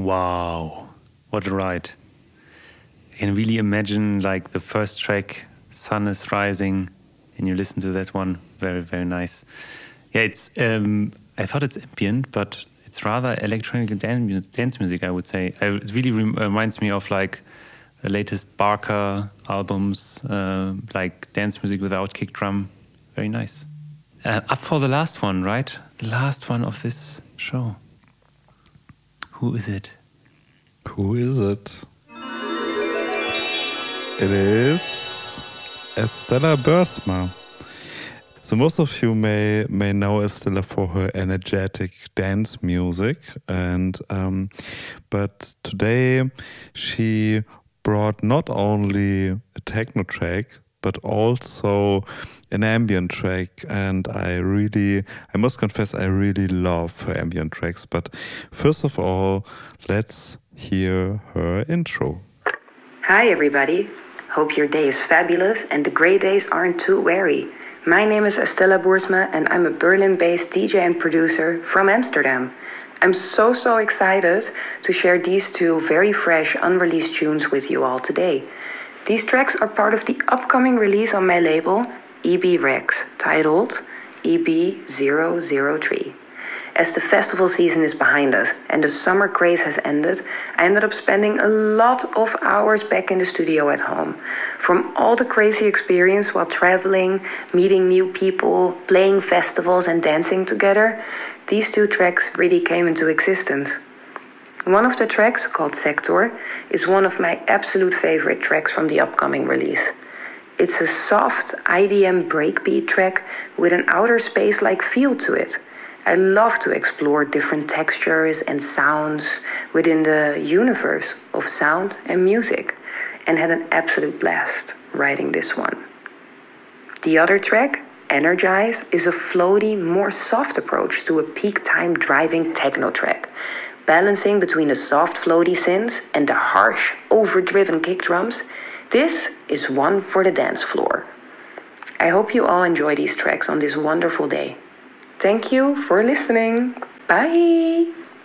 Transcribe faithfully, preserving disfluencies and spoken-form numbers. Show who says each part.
Speaker 1: Wow, what a ride. I can really imagine like the first track, sun is rising, and you listen to that one. Very, very nice. Yeah, it's. Um, I thought it's ambient, but it's rather electronic dance, dance music, I would say. I, it really rem- reminds me of like the latest Barker albums, uh, like dance music without kick drum. Very nice. Uh, up for the last one, right? The last one of this show. Who is it?
Speaker 2: Who is it? It is Estella Börsma. So most of you may may know Estella for her energetic dance music, and um, but today she brought not only a techno track but also an ambient track, and I really, I must confess, I really love her ambient tracks. But first of all, let's hear her intro.
Speaker 3: Hi everybody. Hope your day is fabulous and the gray days aren't too wary. My name is Estella Börsma and I'm a Berlin-based D J and producer from Amsterdam. I'm so, so excited to share these two very fresh, unreleased tunes with you all today. These tracks are part of the upcoming release on my label, E B Rex, titled E B zero zero three. As the festival season is behind us and the summer craze has ended, I ended up spending a lot of hours back in the studio at home. From all the crazy experience while traveling, meeting new people, playing festivals and dancing together, these two tracks really came into existence. One of the tracks, called Sector, is one of my absolute favorite tracks from the upcoming release. It's a soft I D M breakbeat track with an outer space-like feel to it. I love to explore different textures and sounds within the universe of sound and music, and had an absolute blast writing this one. The other track, Energize, is a floaty, more soft approach to a peak time driving techno track, balancing between the soft floaty synths and the harsh, overdriven kick drums. This is one for the dance floor. I hope you all enjoy these tracks on this wonderful day. Thank you for listening. Bye!